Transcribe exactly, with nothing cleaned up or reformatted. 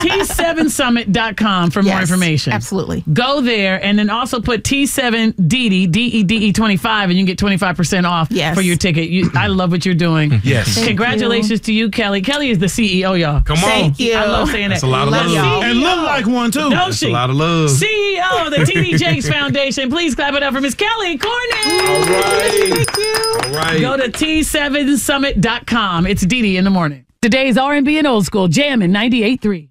T seven summit dot com for yes, more information. Absolutely. Go there and then also put T seven D D, D E D E twenty-five, and you can get twenty-five percent off yes. for your ticket. You, I love what you're doing. Yes. Thank Congratulations you. to you, Kelly. Kelly is the C E O, y'all. Come on. Thank you. I love saying That's that. a lot of Love love. y'all. And look like one, too. Don't That's she? a lot of love. C E O of the T D Jakes Foundation. Please clap it up for Miss Kelly Cornyn. All right. Thank you. All right. Go to T seven summit dot com. It's Dee Dee in the morning. Today's R and B and old school, jamming ninety-eight point three.